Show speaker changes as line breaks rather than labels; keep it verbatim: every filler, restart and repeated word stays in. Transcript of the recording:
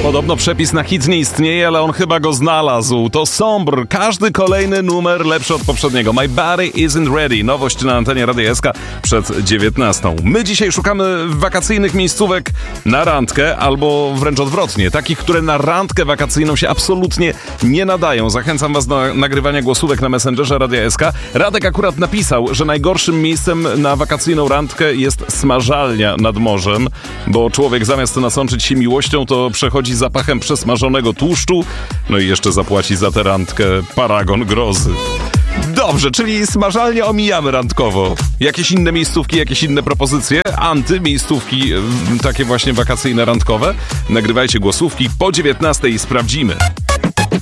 Podobno przepis na hit nie istnieje, ale on chyba go znalazł. To Sombr. Każdy kolejny numer lepszy od poprzedniego. My Body Isn't Ready. Nowość na antenie Radia S K przed dziewiętnastą. My dzisiaj szukamy wakacyjnych miejscówek na randkę, albo wręcz odwrotnie. Takich, które na randkę wakacyjną się absolutnie nie nadają. Zachęcam was do nagrywania głosówek na Messengerze Radia S K. Radek akurat napisał, że najgorszym miejscem na wakacyjną randkę jest smażalnia nad morzem, bo człowiek zamiast nasączyć się miłością, to przechodzi zapachem przesmażonego tłuszczu, no i jeszcze zapłaci za tę randkę paragon grozy. Dobrze, czyli smażalnie omijamy randkowo. Jakieś inne miejscówki, jakieś inne propozycje? Anty, miejscówki takie właśnie wakacyjne, randkowe? Nagrywajcie głosówki po dziewiętnastej i sprawdzimy.